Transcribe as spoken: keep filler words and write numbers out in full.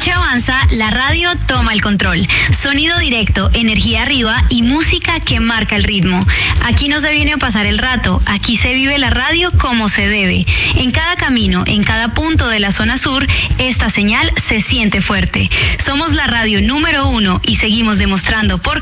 noche avanza, la radio toma el control. Sonido directo, energía arriba y música que marca el ritmo. Aquí no se viene a pasar el rato, aquí se vive la radio como se debe. En cada camino, en cada punto de la zona sur, esta señal se siente fuerte. Somos la radio número uno y seguimos demostrando por